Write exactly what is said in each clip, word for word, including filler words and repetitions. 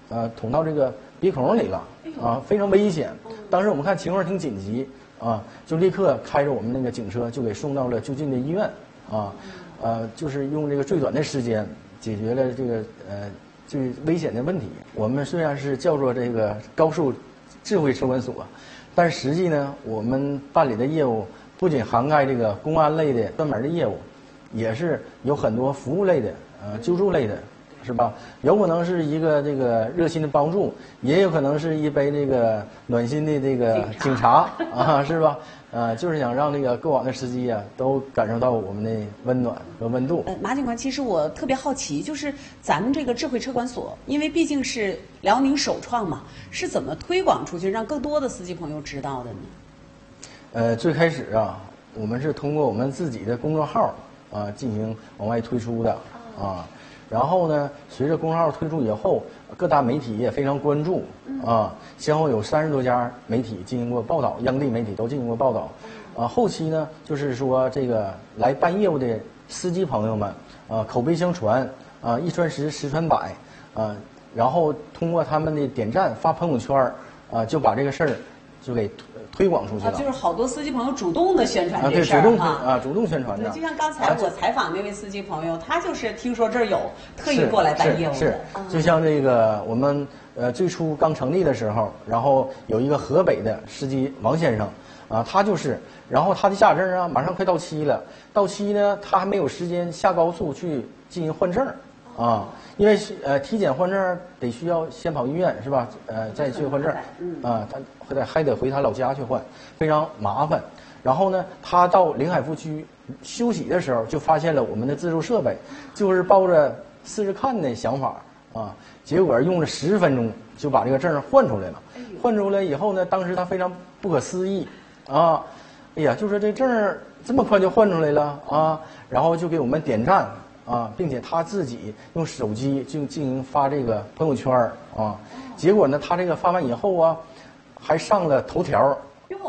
呃捅到这个鼻孔里了啊，非常危险。当时我们看情况挺紧急啊，就立刻开着我们那个警车就给送到了就近的医院啊，呃，就是用这个最短的时间解决了这个呃最危险的问题。我们虽然是叫做这个高速智慧车管所，但实际呢，我们办理的业务不仅涵盖这个公安类的专门的业务，也是有很多服务类的，呃，救助类的，是吧？有可能是一个这个热心的帮助，也有可能是一杯这个暖心的这个警察啊，是吧？呃，就是想让这个过往的司机啊，都感受到我们的温暖和温度。 呃，马警官，其实我特别好奇，就是咱们这个智慧车管所，因为毕竟是辽宁首创嘛，是怎么推广出去，让更多的司机朋友知道的呢？ 呃，最开始啊，我们是通过我们自己的公众号啊进行往外推出的啊。然后呢，随着公众号推出以后，各大媒体也非常关注啊，先后有三十多家媒体进行过报道，央地媒体都进行过报道。啊，后期呢，就是说这个来办业务的司机朋友们啊，口碑相传啊，一传十，十传百啊，然后通过他们的点赞、发朋友圈啊，就把这个事儿就给推广出去了。 啊，就是好多司机朋友主动的宣传这事儿啊，对，主动啊， 啊，主动宣传的。 就像刚才我采访那位司机朋友，他就是听说这儿有，特意过来办业务的。 是，是就像这个我们呃最初刚成立的时候，然后有一个河北的司机王先生啊，他就是，然后他的驾驶证啊马上快到期了，到期呢他还没有时间下高速去进行换证啊，因为呃体检换证得需要先跑医院是吧？呃再去换证啊，他还得还得回他老家去换，非常麻烦。然后呢，他到临海服务区休息的时候，就发现了我们的自助设备，就是抱着试试看的想法啊，结果用了十分钟就把这个证换出来了。换出来以后呢，当时他非常不可思议啊，哎呀，就说这证这么快就换出来了啊，然后就给我们点赞啊，并且他自己用手机就进行发这个朋友圈啊，结果呢，他这个发完以后啊，还上了头条。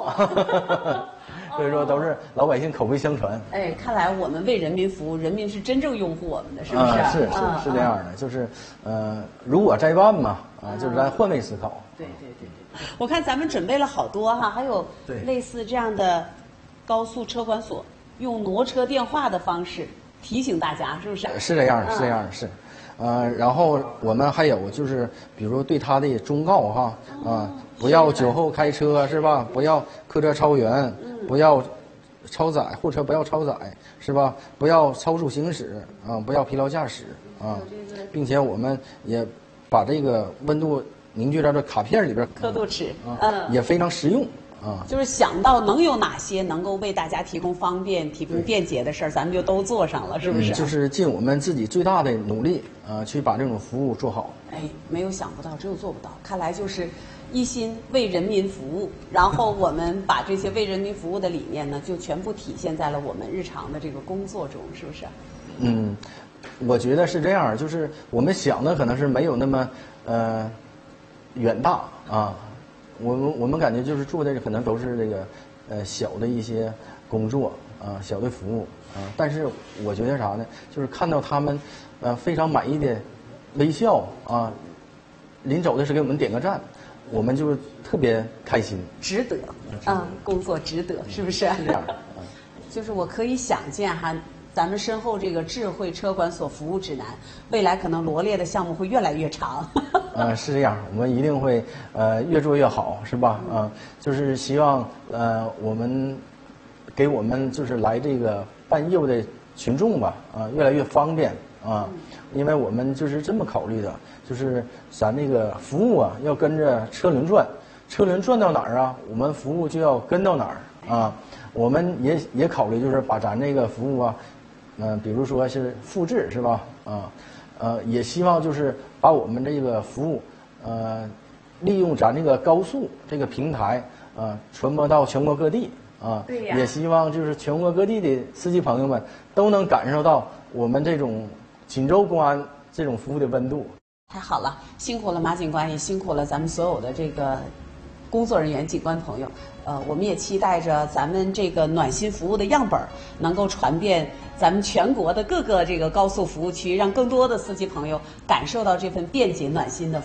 所以说都是老百姓口碑相传。 哎，看来我们为人民服务，人民是真正拥护我们的，是不是？ 啊、是是是这样的，就是呃，如果再办嘛，啊，就是咱换位思考。 对对对对，我看咱们准备了好多哈，还有类似这样的高速车管所，用挪车电话的方式提醒大家，是不是？ 是这样的，是这样的，是。呃，然后我们还有就是，比如对他的忠告哈，啊，不要酒后开车是吧？不要客车超员，不要超载，货车不要超载是吧？不要超速行驶啊，不要疲劳驾驶啊，并且我们也把这个温度凝聚到这卡片里边， 刻度尺啊，嗯，也非常实用。啊， 就是想到能有哪些能够为大家提供方便、提供便捷的事儿，咱们就都做上了，是不是？ 嗯、就是尽我们自己最大的努力啊、呃，去把这种服务做好。 哎，没有想不到，只有做不到。看来就是一心为人民服务，然后我们把这些为人民服务的理念呢，就全部体现在了我们日常的这个工作中，是不是？ 嗯，我觉得是这样，就是我们想的可能是没有那么呃远大啊。我们我们感觉就是做的可能都是这个，呃小的一些工作啊，小的服务啊，但是我觉得啥呢？就是看到他们，呃非常满意的微笑啊，临走的时候给我们点个赞，我们就特别开心。 值得啊、嗯，工作值得，是不是？ 是这样。 就是我可以想见哈。咱们身后这个智慧车管所服务指南，未来可能罗列的项目会越来越长。 呃，是这样，我们一定会呃越做越好，是吧？啊、呃，就是希望呃我们给我们就是来这个办业务的群众吧，啊、呃，越来越方便啊，因为我们就是这么考虑的，就是咱这个服务啊要跟着车轮转，车轮转到哪儿啊，我们服务就要跟到哪儿啊。我们也也考虑就是把咱这个服务啊。嗯、呃，比如说是复制是吧？啊，呃，也希望就是把我们这个服务，呃，利用咱这个高速这个平台，啊、呃，传播到全国各地啊。 对呀。 也希望就是全国各地的司机朋友们都能感受到我们这种锦州公安这种服务的温度。 太好了，辛苦了马警官，也辛苦了咱们所有的这个工作人员、警官朋友。呃，我们也期待着咱们这个暖心服务的样本能够传遍咱们全国的各个这个高速服务区，让更多的司机朋友感受到这份便捷暖心的